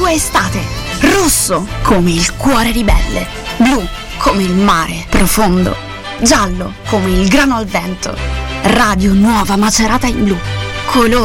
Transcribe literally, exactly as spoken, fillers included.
tua estate. Rosso come il cuore ribelle, blu come il mare profondo, giallo come il grano al vento. Radio Nuova Macerata in blu. Colore